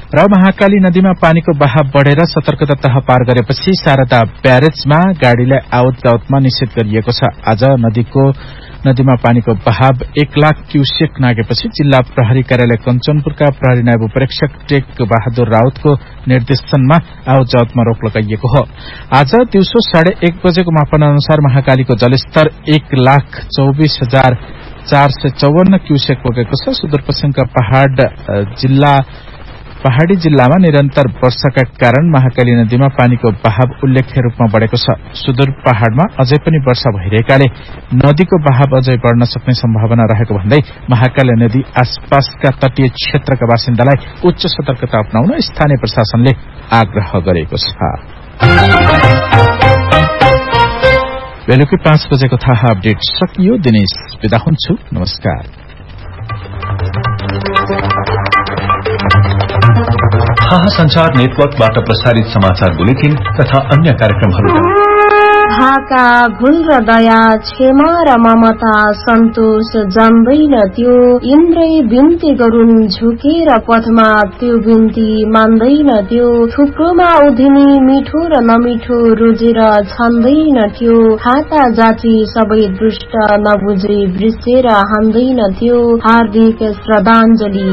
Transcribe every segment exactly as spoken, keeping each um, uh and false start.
र महाकाली नदीमा पानीको बहाव बढेर सतर्कता तह पार गरेपछि शारदा ब्यारेजमा गाड़ीलाई आवत जावतमा निषेध गरिएको छ। आज नदीको नदीमा पानीको बहाव एक लाख क्यूसेक नागेपछि जिल्ला प्रहरी कार्यालय कञ्चनपुरका प्रहरी नायब उपरीक्षक टेक बहादुर राउतको निर्देशनमा आवत जावतमा रोक लगाइएको हो। आज दिउँसो साढे एक बजेको मापन अनुसार महाकालीको जलस्तर एक लाख चौबीस हजार चार सय चौवन्न क्यूसेक पुगेको छ। सुदूरपश्चिमका पहाड़ जिल्ला पहाड़ी जिल्लामा निरन्तर वर्षाका कारण महाकाली नदीमा पानीको बहाव उल्लेख्य रूपमा बढ़ेको छ। सुदूर पहाड़मा अझै पनि वर्षा भइरहेकाले नदीको बहाव अझै बढ़न सक्ने सम्भावना रहेको भन्दै महाकाली नदी आसपासका तटीय क्षेत्रका बासिन्दालाई उच्च सतर्कता अपनाउन स्थानीय प्रशासनले आग्रह गरेको छ। बेलुकी पाँच बजेको थाहा अपडेट सकियो। दिनेश बिदा हुन्छु। नमस्कार। थाहा संचार नेटवर्कबाट प्रसारित समाचार बुलेटिन तथा अन्य कार्यक्रमहरू भाका भुल र दया क्षमा र ममता सन्तोष जम्दैन त्यो इन्द्रै बिन्ती गरून् झुकेर पथमा त्यो बिन्ती मान्दैन त्यो थुप्रोमा उधिनी मिठो र नमिठो रोजेर छन्दैन त्यो खाता जाति सबै दृष्ट नबुझी बिर्सेर हान्दैन त्यो हार्दिक श्रद्धाञ्जली।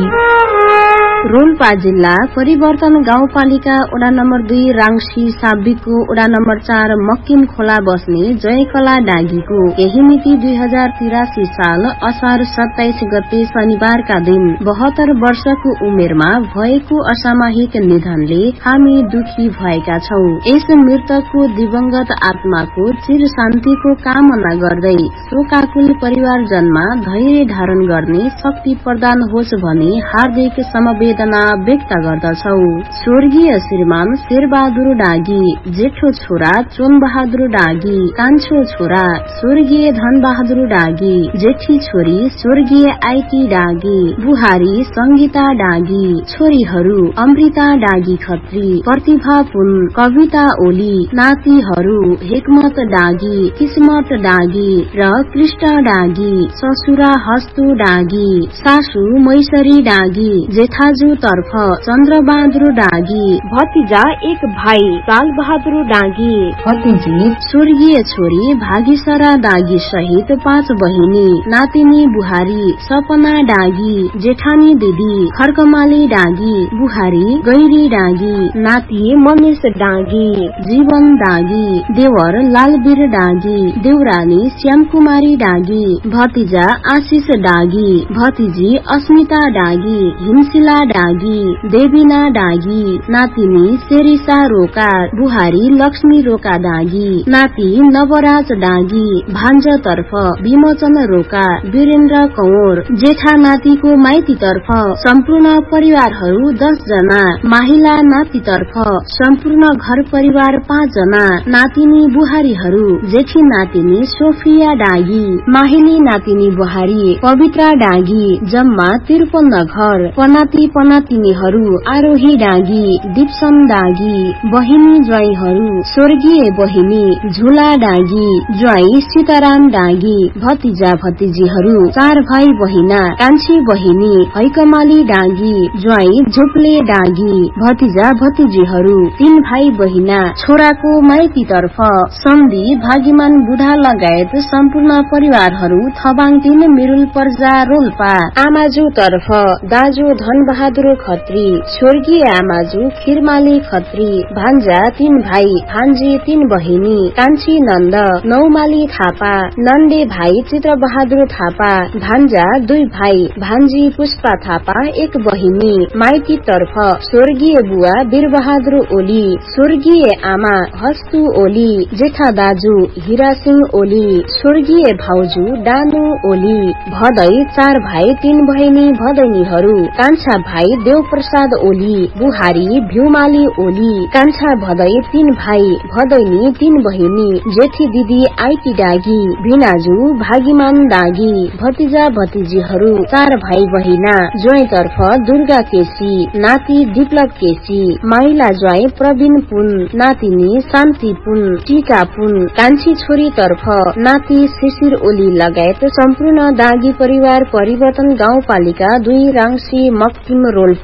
रोल्पा जिल्ला परिवर्तन गाउँपालिका वडा नम्बर दुई राङ्सी साब्बिकको वडा नम्बर चार मक्किम खोला बस्ने जयकला डागीको यही मिति दुई हजार तिरासी साल असार सत्ताइस गते शनिबारका दिन बहत्तर वर्षको उमेरमा भएको असामयिक निधनले हामी दुखी भएका छौं। यस मृतकको दिवंगत आत्माको चिर शान्तिको कामना गर्दै शोकाकुल परिवारजनमा धैर्य धारण गर्ने शक्ति प्रदान होस् भनी हार्दिक समवेदना व्यक्त गर्दछौ। स्वर्गीय श्रीमान शेरबहादुर डागी, जेठो छोरा चोन बहादुर डागी, कान्छो छोरा स्वर्गीय धनबहादुर डागी, जेठी छोरी स्वर्गीय आइटी डागी, बुहारी संगीता डागी, छोरीहरू अमृता डागी खत्री, प्रतिभा पुन, कविता ओली, नातिहरू हेकमत डागी, किस्मत डागी र कृष्ण डागी, ससुरा हस्तु डागी, सासू मैसरी डागी, जेठाजु तर्फ चन्द्रबहादुर डागी, भतिजा एक भाइ काल बहादुर डागी, भतिजी स्वर्गीय छोरी भागीसरा डागी सहित पाँच बहिनी, नातिनी बुहारी सपना डागी, जेठानी दिदी खर्कमाली डागी, बुहारी गैरी डागी, नाति मनिष डागी, जीवन डागी, देवर लालवीर डागी, देउरानी श्यामकुमारी डागी, भतिजा आशिष डागी, भतिजी अस्मिता डागी, हिमशिला डागी, देवीना डागी, नातिनी शेरिसा रोका, बुहारी लक्ष्मी रोका डागी, नाति नवराज डागी, भान्जा तर्फ विमोचन रोका, वीरेन्द्र कौर, जेठा नातिको माइती तर्फ सम्पूर्ण परिवारहरू दस जना, माहिला नाति तर्फ सम्पूर्ण घर परिवार पाँच जना, नातिनी बुहारीहरू जेठी नातिनी सोफिया डागी, माहिली नातिनी बुहारी पवित्रा डागी, जम्मा त्रिपन्न घर, पनाती पनातिनीहरू आरोही डागी, दीप्सन डागी, बहिनी ज्वाइहरू स्वर्गीय बहिनी झुला डागी, ज्वाई सीताराम डागी, भतिजा भतिजीहरू चार भाइ बहिना, कान्छी बहिनी हैकमाली डागी, ज्वाई झुप्ले डागी, भतिजा भतिजीहरू तीन भाइ बहिना, छोराको माइती तर्फ सन्धि भागीमान बुढा लगायत सम्पूर्ण परिवारहरू थबाङ तीन मिरुल पर्जा रोल्पा, आमाजु तर्फ दाजु धन बहादुर खत्री, स्वर्गीय आमाजु खिरमाली खत्री, भान्जा तीन भाइ, भान्जी तीन बहिनी, कान्छी नन्द नौमाली थापा, नन्दे भाइ चित्र बहादुर थापा, भान्जा दुई भाइ, भान्जी पुष्पा थापा एक बहिनी, माइती तर्फ स्वर्गीय बुवा वीर बहादुर ओली, स्वर्गीय आमा हस्तु ओली, जेठा दाजु हिरा सिंह ओली, स्वर्गीय भाउजू डानु ओली, भदै चार भाइ तीन बहिनी भदैनीहरू, कान्छा भाइ देव प्रसाद ओली, बुहारी भ्यूमाली ओली, कान्छा भदै तीन भाइ, भदैनी तीन बहिनी, जेठी दिदी आइटी डागी, भिनाजु भागीमान डागी, भतिजा भतिजीहरू चार भाइ बहिना, ज्वाई तर्फ दुर्गा केसी, नाति दिपलक केसी, माइला ज्वाई प्रवीण पुन, नातिनी शान्ति पुन, टीका पुन, कान्छी छोरी तर्फ नाति शिशिर ओली लगायत सम्पूर्ण डागी परिवार परिवर्तन गाउँपालिका दुई राङ्सी मक्किम रोल्पा